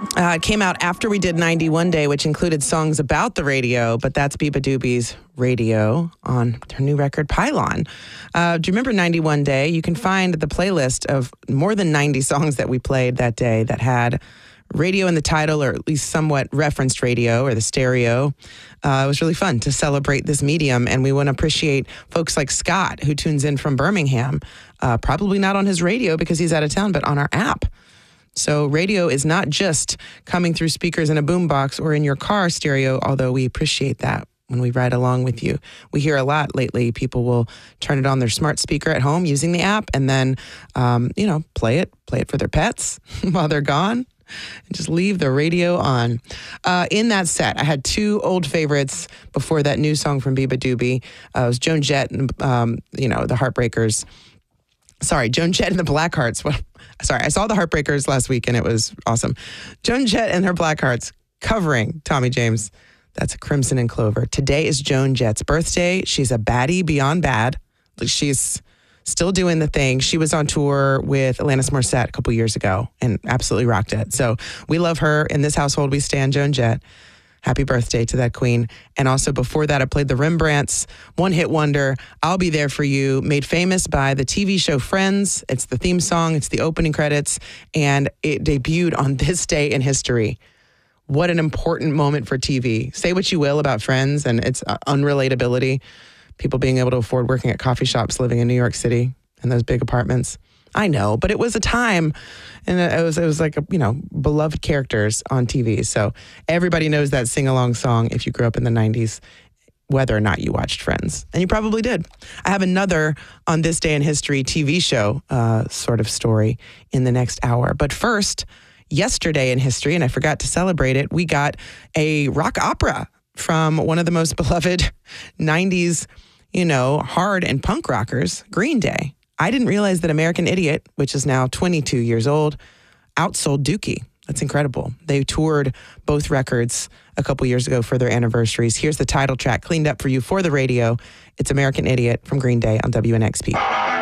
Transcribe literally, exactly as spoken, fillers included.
Uh, it came out after we did ninety-one Day, which included songs about the radio, but that's Biba Doobie's Radio on her new record, Pylon. Uh, do you remember ninety-one Day? You can find the playlist of more than ninety songs that we played that day that had radio in the title, or at least somewhat referenced radio or the stereo. Uh, it was really fun to celebrate this medium, and we want to appreciate folks like Scott, who tunes in from Birmingham, uh, probably not on his radio because he's out of town, but on our app. So radio is not just coming through speakers in a boombox or in your car stereo, although we appreciate that when we ride along with you. We hear a lot lately. People will turn it on their smart speaker at home using the app and then, um, you know, play it, play it for their pets while they're gone. And just leave the radio on. Uh, in that set, I had two old favorites before that new song from Biba Doobie. Uh, it was Joan Jett and, um, you know, the Heartbreakers. Sorry, Joan Jett and the Blackhearts. Well, sorry, I saw the Heartbreakers last week and it was awesome. Joan Jett and her Blackhearts covering Tommy James. That's Crimson and Clover. Today is Joan Jett's birthday. She's a baddie beyond bad. She's still doing the thing. She was on tour with Alanis Morissette a couple years ago and absolutely rocked it. So we love her. In this household, we stand Joan Jett. Happy birthday to that queen. And also before that, I played the Rembrandts, one-hit wonder, I'll Be There For You, made famous by the T V show Friends. It's the theme song. It's the opening credits. And it debuted on this day in history. What an important moment for T V. Say what you will about Friends and its uh, unrelatability. People being able to afford working at coffee shops, living in New York City in those big apartments. I know, but it was a time, and it was it was like, a, you know, beloved characters on T V. So everybody knows that sing-along song if you grew up in the nineties, whether or not you watched Friends. And you probably did. I have another On This Day in History T V show uh, sort of story in the next hour. But first, yesterday in history, and I forgot to celebrate it, we got a rock opera from one of the most beloved nineties, you know, hard and punk rockers, Green Day. I didn't realize that American Idiot, which is now twenty-two years old, outsold Dookie. That's incredible. They toured both records a couple years ago for their anniversaries. Here's the title track cleaned up for you for the radio. It's American Idiot from Green Day on W N X P.